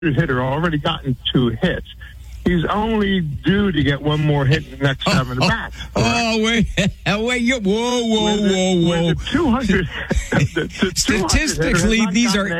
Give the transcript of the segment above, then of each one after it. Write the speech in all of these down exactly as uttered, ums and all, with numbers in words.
hitter already gotten two hits. He's only due to get one more hit in the next seven oh, at bats. Oh, wait, wait, you, whoa, whoa, with whoa, the, whoa. With the two hundred, the, the statistically, these are,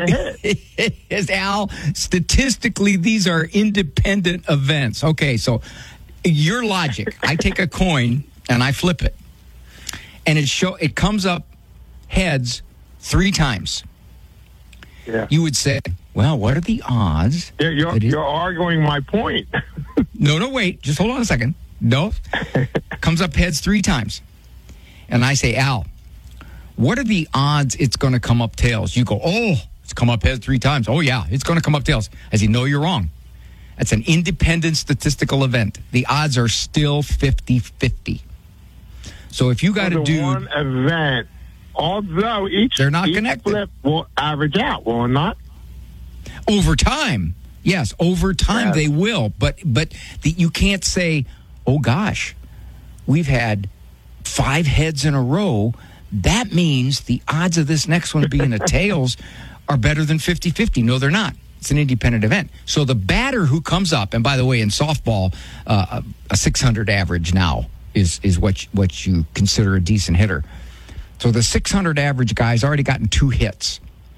is Al, statistically, these are independent events. Okay, so your logic, I take a coin and I flip it, and it show it comes up heads three times. Yeah. You would say, well, what are the odds? Yeah, you're, it, you're arguing my point. no, no, wait. Just hold on a second. No. Comes up heads three times. And I say, Al, what are the odds it's going to come up tails? You go, oh, it's come up heads three times. Oh, yeah, it's going to come up tails. I say, no, you're wrong. That's an independent statistical event. The odds are still fifty-fifty. So if you got to so do one event, although each, they're not each connected. flip will average out, will it not? Over time, yes, over time yes. they will. But but the, you can't say, oh, gosh, we've had five heads in a row. That means the odds of this next one being a tails are better than fifty-fifty. No, they're not. It's an independent event. So the batter who comes up, and by the way, in softball, uh, a six hundred average now is, is what, what you consider a decent hitter. So the six hundred average guy's already gotten two hits.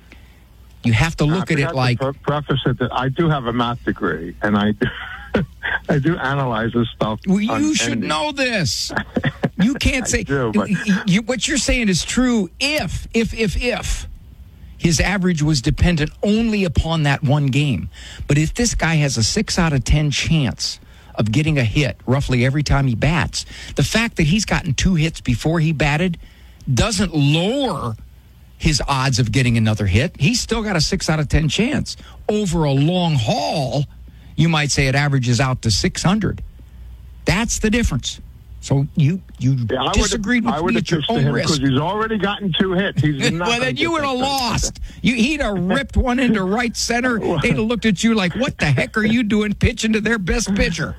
You have to look I at it like... to preface it that I do have a math degree, and I do, I do analyze this stuff. Well, you on, should and, know this. You can't say... do, but, you, what you're saying is true if, if, if, if his average was dependent only upon that one game. But if this guy has a six out of ten chance of getting a hit roughly every time he bats, the fact that he's gotten two hits before he batted doesn't lower his odds of getting another hit. He's still got a six out of ten chance. Over a long haul, you might say it averages out to six hundred. That's the difference. So you you yeah, disagreed with I me at your own risk. Because he's already gotten two hits. He's not well, then you would have lost. You, he'd have ripped one into right center. They'd have looked at you like, what the heck are you doing pitching to their best pitcher?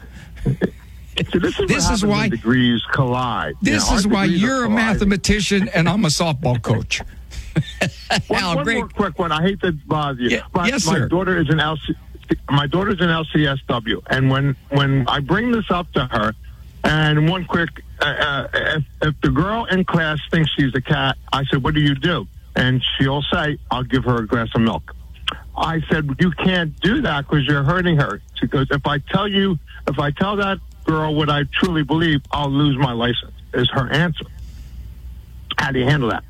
So this is, this is why degrees collide. This you know, is why you're a colliding. mathematician and I'm a softball coach. one Al, one great. more quick one. I hate to bother you. Yeah, my, yes, my sir. daughter is an L C. My daughter's an L C S W, and when when I bring this up to her, and one quick, uh, uh, if, if the girl in class thinks she's a cat, I said, "What do you do?" And she'll say, "I'll give her a glass of milk." I said, "You can't do that because you're hurting her." She goes, "If I tell you, if I tell that girl what I truly believe, I'll lose my license." Is her answer. How do you handle that?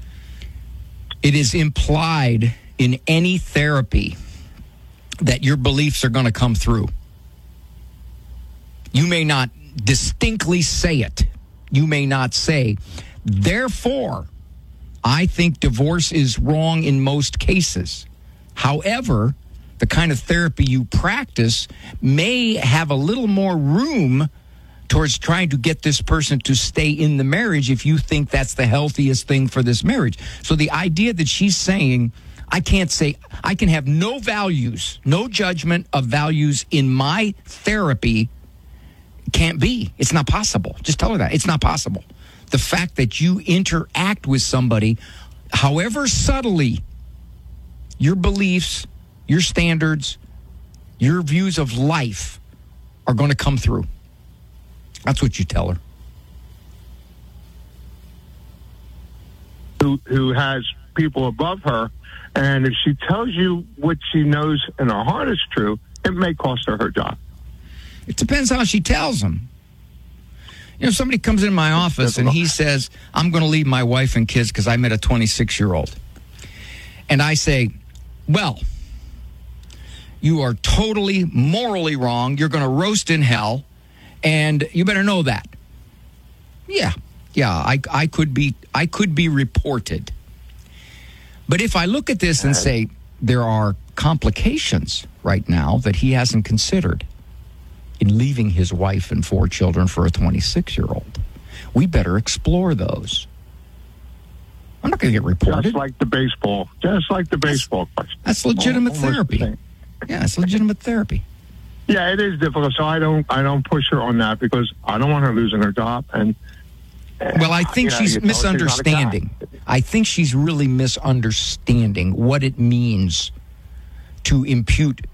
It is implied in any therapy that your beliefs are going to come through. You may not distinctly say it. You may not say, therefore, I think divorce is wrong in most cases. However, the kind of therapy you practice may have a little more room towards trying to get this person to stay in the marriage if you think that's the healthiest thing for this marriage. So the idea that she's saying, I can't say, I can have no values, no judgment of values in my therapy can't be. It's not possible. Just tell her that. It's not possible. The fact that you interact with somebody, however subtly, your beliefs, your standards, your views of life are going to come through. That's what you tell her. Who, who has people above her, and if she tells you what she knows in her heart is true, it may cost her her job. It depends how she tells them. You know, if somebody comes in my office and he says, I'm going to leave my wife and kids because I met a twenty-six-year-old. And I say, well, you are totally morally wrong. You're going to roast in hell. And you better know that. Yeah, yeah, I, I could be I could be reported. But if I look at this and say there are complications right now that he hasn't considered in leaving his wife and four children for a twenty-six-year-old, we better explore those. I'm not going to get reported. Just like the baseball. Just like the baseball question. That's legitimate Almost therapy. Yeah, it's legitimate therapy. Yeah, it is difficult. So I don't, I don't push her on that because I don't want her losing her job. And well, I think you know, she's you misunderstanding. She's I think she's really misunderstanding what it means to impute